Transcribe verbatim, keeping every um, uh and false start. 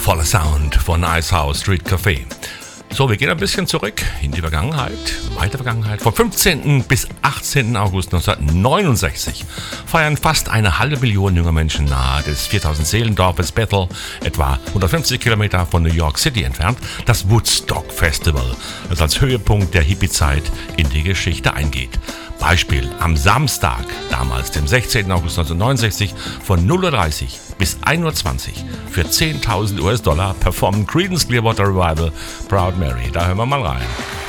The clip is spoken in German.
Voller Sound von Icehouse Street Café. So, wir gehen ein bisschen zurück in die Vergangenheit, weite Vergangenheit. Vom fünfzehnten bis achtzehnten August neunzehnhundertneunundsechzig feiern fast eine halbe Million junger Menschen nahe des viertausend Seelendorfes Bethel, etwa hundertfünfzig Kilometer von New York City entfernt, das Woodstock Festival, das als Höhepunkt der Hippie-Zeit in die Geschichte eingeht. Beispiel: Am Samstag, damals dem sechzehnten August neunzehnhundertneunundsechzig, von null Uhr dreißig bis ein Uhr zwanzig für zehntausend US-Dollar performen Creedence Clearwater Revival Proud Mary. Da hören wir mal rein.